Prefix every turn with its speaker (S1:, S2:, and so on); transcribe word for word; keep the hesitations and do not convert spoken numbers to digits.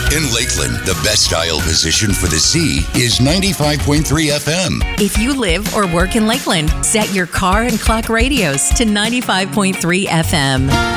S1: In Lakeland, the best dial position for the Z is ninety-five point three F M.
S2: If you live or work in Lakeland, set your car and clock radios to ninety-five point three F M.